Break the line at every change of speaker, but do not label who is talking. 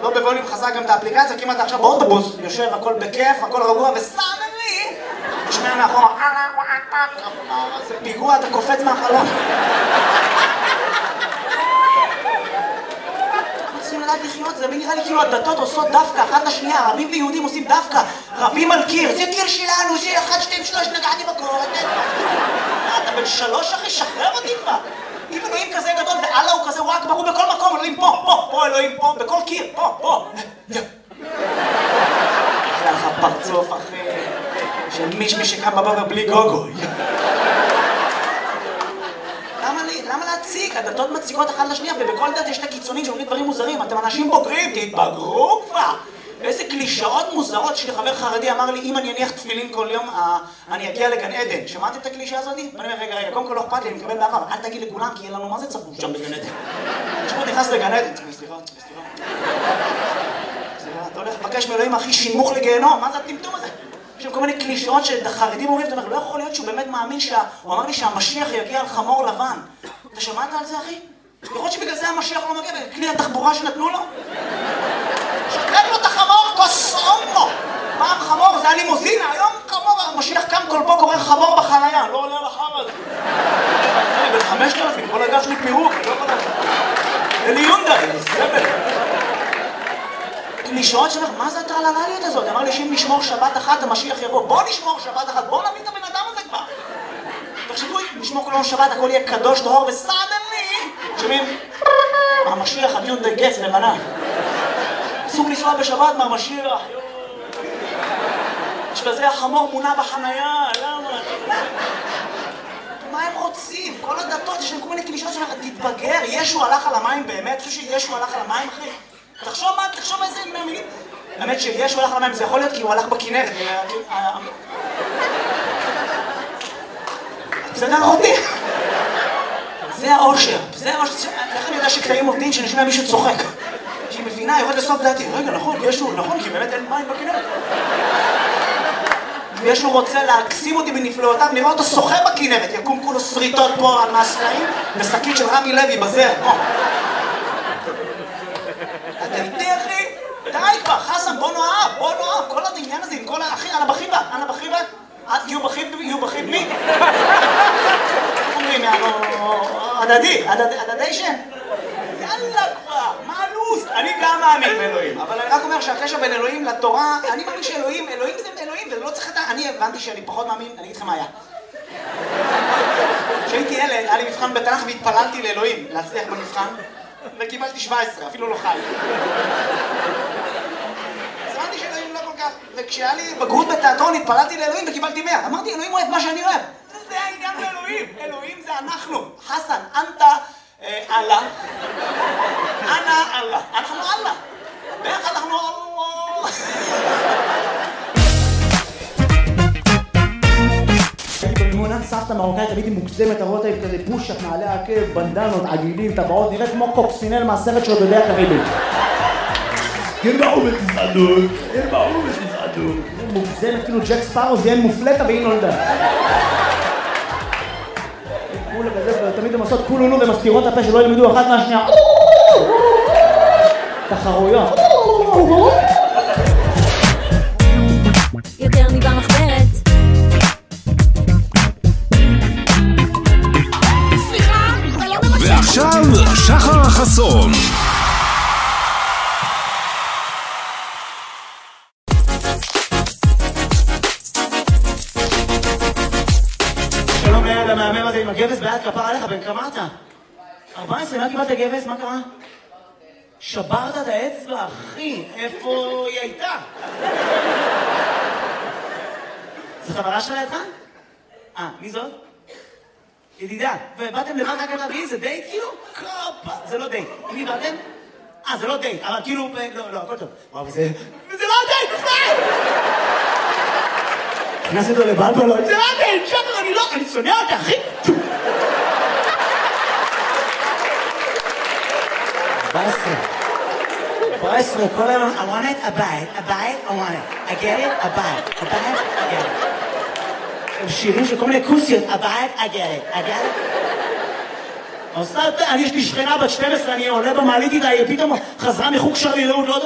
לא בווליום חזק גם את האפליקציה, כי אם אתה עכשיו באוטובוס, יושב, הכל בכיף, הכל רגוע, וסאדנלי, תשמע מאחורה, זה פיגוע, אתה קופץ מהחלון. רוצים לדעת לחיות, זה נראה לי כאילו הדתות עושות דווקא, אחת לשנייה, ערבים ויהודים עושים דווקא, רבים על קיר, זה קיר שלנו, זה 1, 2, 3, נגעתי בקור, אתה בן 3 אחי, שחרר אותי כבר. אם אלוהים כזה גדול ואללה הוא כזה וואק ברור בכל מקום, אלוהים פה אלוהים פה, בכל קיר, פה. אחרי לך פרצוף אחי, של מישמי שקם בבוקר בלי גוגו. למה להציג? הדתות מציקות אחת לשנייה, ובכל דת יש את הקיצונים שאומרים דברים מוזרים. אתם אנשים בוגרים, תתבגרו כבר! איזה קלישאות מוזרות. יש לי חבר חרדי אמר לי, אם אני אניח תפילין כל יום, אני אגיע לגן עדן. שמעתם את הקלישה הזאת? אני אומר, רגע, קודם כל לא אכפת לי, אני מקבל באהבה, אבל אל תגיד לכולם, כי אין לנו מה זה צפוף שם בגן עדן. תשמעו, נכנס לגן עדן. סליחה. אתה הולך לבקש מאלוהים הכי שימוך לגיהנום, מה זה הטמטום הזה? יש שם כל מיני קלישאות שחרדים אומרים, אתה אומר, לא יכול להיות שהוא באמת מאמין הוא אמר לי שהמשיח יגיע על חמור לבן. אתה שמעת על זה, אחי? יכול להיות שבגלל זה המשיח לא מגיע, בכלי התחבורה שנתנו לו? שתק לו את החמור, קוסומו! פעם חמור, זה היה לימוזינה, היום חמור, המשיח קם כל פה קורא חמור בחנייה, לא עולה לחם הזה. אני בן 5,000, כל הגב שלי פירוק, אני לא יכול לדעת. אלי יונדאי, סבל. קלישאות שאומר, מה זה הטרללליות הזאת? אמר לי שאם נשמור שבת אחת, המשיח יבוא. בוא נשמור שבת אחת, בוא נביא את הבן אדם הזה כבר. תחשבו, נשמור כל יום שבת, הכל יהיה קדוש, טהור וסדנלי. שומעים? המשיח, הדיונדאי גץ, לבנה. אסור לנסוע בשבת מהמשיח. יש בזה החמור מונה בחנייה, למה? מה הם רוצים? כל הדתות, יש להם כל מיני קלישאות שאומר, תתבגר, ישו הלך על המים באמת? חושב שישו הלך על המים, אחי? תחשוב איזה מילים. האמת שישו הלך על המים, זה יכול להיות כי הוא הלך בכנרת. זה דרך אותי. זה האושר. איך אני יודע שקטעים עובדים שנשמע מישהו צוחק? שהיא מבינה, יורד לסוף דעתי. רגע, נכון, ישו, נכון, כי באמת אין מים בכנרת. ישו רוצה להקסים אותי בנפלאותיו, נראה אותו שוחה בכנרת. יקום כולו שריטות פה על מהסלעים, ושקית של רמי לוי בזר. אתה איתי, אחי? די כבר, חסן, בוא נאהב. כל העניין הזה עם כל האחי, אנה בחיבה? יהיו בחיב מי? אומרים, הדדיישן? יאללה כבר, מה הלו"ז? אני גם מאמין באלוהים, אבל אני רק אומר שהקשר בין אלוהים לתורה, אני מאמין שאלוהים זה אלוהים, ולא צריך את אני הבנתי שאני פחות מאמין, אני אגיד לכם מה היה. כשהייתי ילד, היה לי מבחן בתנ"ך והתפללתי לאלוהים, להצליח במבחן, וקיבלתי 17, אפילו לא חי. אז הבנתי שאלוהים לא כל כך, וכשהיה לי בגרות בתיאטרון התפללתי לאלוהים וקיבלתי 100. אמרתי, אלוהים אוהב מה שאני אוהב. זה העניין לאלוהים. אלוהים זה אנחנו. חסן, אנטה, אללה. אנא, אללה. אנחנו אללה. ביחד אנחנו אללה. במימונה, סבתא מרוקאית, תמיד היא מוקסמת, הרואות עם כזה פושק, נעלי עקב, בנדנות, עגילים, טבעות, נראית כמו קוקסינל מהסרט של דודי הקריביים. ירבעו בתזעדות. מוגזמת, כאילו ג'ק ספארו זיין מופלטה והיא נולדה. כולה כזה, תמיד הם עושות כולולו ומסתירות הפה שלא ילמדו אחת מהשנייה. תחרויות.
יותר מבמחברת. סליחה, אתה לא במצב.
ועכשיו שחר חסון.
שלום לילד המהמם הזה עם הגבס ביד, כפר עליך, בן כמה אתה? 14, מה קיבלת גבס? מה קרה? שברת את האצבע, אחי, איפה היא הייתה? זו חברה שלה לידך? מי זאת? ידידה. ובאתם לבד רק להביא, זה דייט כאילו? קופה, זה לא דייט. עם מי באתם? זה לא דייט, אבל כאילו, לא, הכל טוב. וואו, וזה לא דייט, בכלל! נכנס אותו לבלבלות, זה לא דייט, שחר, אני שונא אותה, אחי! 14, כל היום, I want it, I buy it, I want it. I get it, I buy it, I get it. שירים של כל מיני קוסיות, I buy it, I get it. יש לי שכנה בת 12, אני עולה במעלית איתה, היא פתאום חזרה מחוג שרלילאות, לא יודע